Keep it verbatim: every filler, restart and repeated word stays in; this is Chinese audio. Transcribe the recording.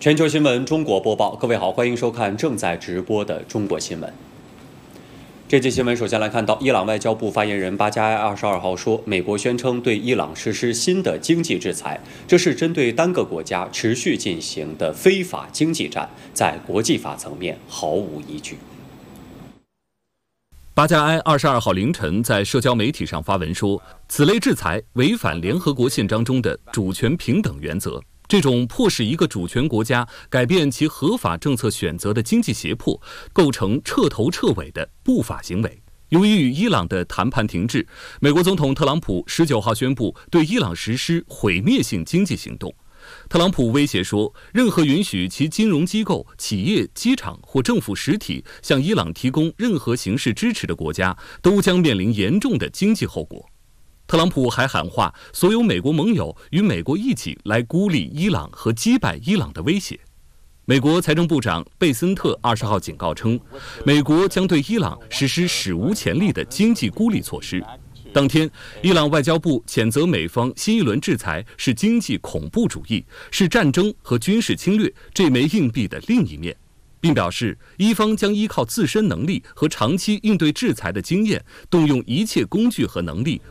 全球新闻中国播报，各位好，欢迎收看正在直播的中国新闻。这期新闻首先来看到，伊朗外交部发言人巴加埃二十二号说，美国宣称对伊朗实施新的经济制裁，这是针对单个国家持续进行的非法经济战，在国际法层面毫无依据。 巴加埃二十二号凌晨在社交媒体上发文说，此类制裁违反联合国宪章中的主权平等原则。这种迫使一个主权国家改变其合法政策选择的经济胁迫，构成彻头彻尾的不法行为。由于与伊朗的谈判停滞，美国总统特朗普十九号宣布对伊朗实施毁灭性经济行动。特朗普威胁说，任何允许其金融机构、企业、机场或政府实体向伊朗提供任何形式支持的国家，都将面临严重的经济后果。特朗普还喊话所有美国盟友与美国一起来孤立伊朗和击败伊朗的威胁。美国财政部长贝森特二十号警告称，美国将对伊朗实施史无前例的经济孤立措施。当天，伊朗外交部谴责美方新一轮制裁是经济恐怖主义，是战争和军事侵略这枚硬币的另一面，并表示伊方将依靠自身能力和长期应对制裁的经验，动用一切工具和能力